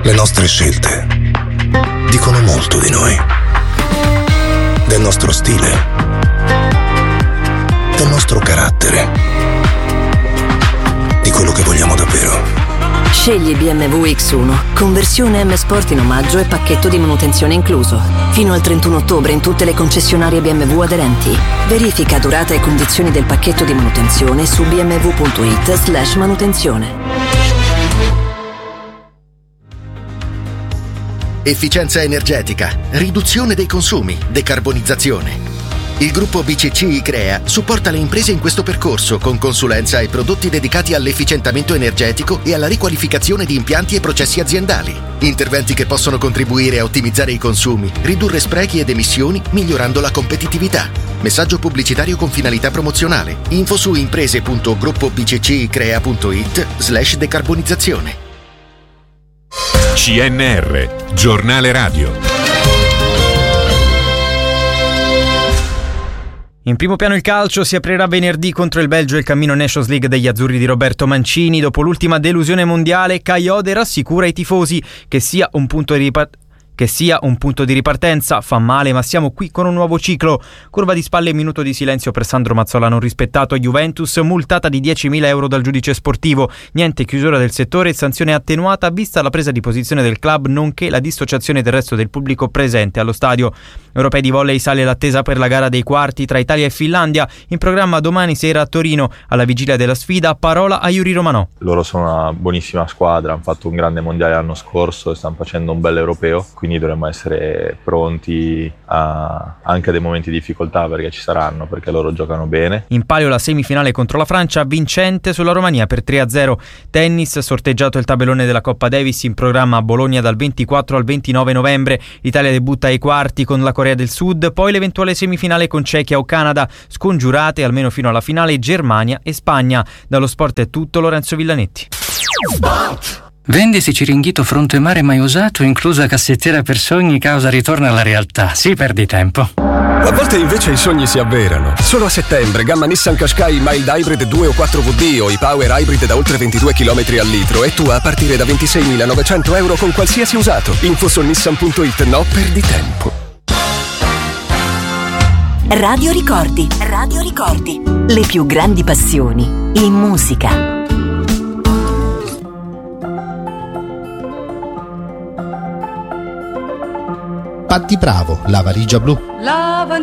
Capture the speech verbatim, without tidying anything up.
Le nostre scelte dicono molto di noi, del nostro stile, del nostro carattere, di quello che vogliamo davvero. Scegli B M W X uno, conversione M Sport in omaggio e pacchetto di manutenzione incluso. Fino al trentuno ottobre in tutte le concessionarie B M W aderenti. Verifica durata e condizioni del pacchetto di manutenzione su bmw.it slash manutenzione. Efficienza energetica, riduzione dei consumi, decarbonizzazione. Il gruppo B C C I-Crea supporta le imprese in questo percorso con consulenza e prodotti dedicati all'efficientamento energetico e alla riqualificazione di impianti e processi aziendali. Interventi che possono contribuire a ottimizzare i consumi, ridurre sprechi ed emissioni, migliorando la competitività. Messaggio pubblicitario con finalità promozionale. Info su imprese.gruppobccicrea.it slash decarbonizzazione. C N R, giornale radio. In primo piano il calcio, si aprirà venerdì contro il Belgio il cammino Nations League degli azzurri di Roberto Mancini. Dopo l'ultima delusione mondiale, Kayode rassicura i tifosi che sia un punto di ripartenza. Che sia un punto di ripartenza, fa male ma siamo qui con un nuovo ciclo. Curva di spalle e minuto di silenzio per Sandro Mazzola non rispettato. Juventus multata di diecimila euro dal giudice sportivo. Niente chiusura del settore e sanzione attenuata vista la presa di posizione del club nonché la dissociazione del resto del pubblico presente allo stadio. Europei di volley sale l'attesa per la gara dei quarti tra Italia e Finlandia, in programma domani sera a Torino. Alla vigilia della sfida, parola a Yuri Romanò. Loro sono una buonissima squadra, hanno fatto un grande mondiale l'anno scorso e stanno facendo un bel europeo, quindi dovremmo essere pronti a, anche a dei momenti di difficoltà, perché ci saranno, perché loro giocano bene. In palio la semifinale contro la Francia, vincente sulla Romania per tre a zero. Tennis, sorteggiato il tabellone della Coppa Davis, in programma a Bologna dal ventiquattro al ventinove novembre. L'Italia debutta ai quarti con la Corea del Sud, poi l'eventuale semifinale con Cechia o Canada, scongiurate almeno fino alla finale Germania e Spagna. Dallo sport è tutto, Lorenzo Villanetti. Vendisi Ciringhito fronte mare mai usato, inclusa cassettiera per sogni, causa ritorno alla realtà. Sì, perdi tempo. A volte invece i sogni si avverano. Solo a settembre, gamma Nissan Qashqai Mild Hybrid due o quattro V D o i Power Hybrid da oltre ventidue chilometri al litro e tu a partire da ventisei.novecento euro con qualsiasi usato. Info su nissan punto it. No, perdi tempo. Radio Ricordi. Radio Ricordi. Le più grandi passioni in musica. Patti Bravo, La valigia blu. La